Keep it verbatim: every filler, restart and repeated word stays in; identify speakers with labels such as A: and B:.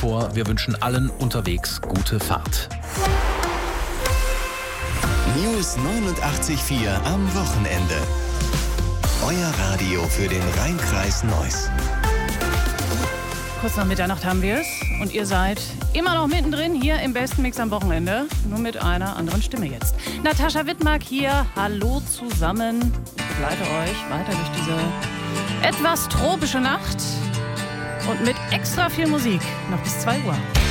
A: vor. Wir wünschen allen unterwegs gute Fahrt.
B: News neunundachtzig Komma vier am Wochenende. Euer Radio für den Rheinkreis Neuss.
C: Kurz nach Mitternacht haben wir es und ihr seid immer noch mittendrin hier im besten Mix am Wochenende. Nur mit einer anderen Stimme jetzt. Natascha Wittmark hier, hallo zusammen. Ich begleite euch weiter durch diese etwas tropische Nacht und mit extra viel Musik noch bis zwei Uhr.